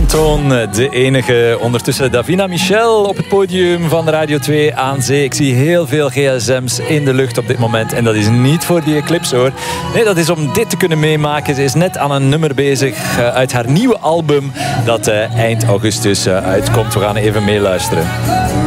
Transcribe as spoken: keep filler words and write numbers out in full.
Antoon, de enige. Ondertussen Davina Michel op het podium van Radio twee aan zee. Ik zie heel veel gsm's in de lucht op dit moment. En dat is niet voor die Eclipse hoor. Nee, dat is om dit te kunnen meemaken. Ze is net aan een nummer bezig uit haar nieuwe album dat eind augustus uitkomt. We gaan even meeluisteren.